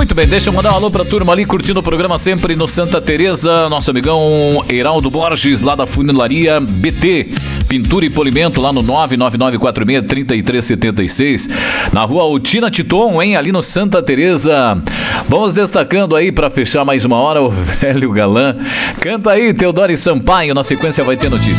Muito bem, deixa eu mandar um alô pra turma ali curtindo o programa sempre no Santa Teresa, nosso amigão Heraldo Borges, lá da Funilaria BT, pintura e polimento, lá no 99946-3376, na rua Altina Titon, hein, ali no Santa Teresa. Vamos destacando aí pra fechar mais uma hora o velho galã. Canta aí, Teodoro Sampaio, na sequência vai ter notícias.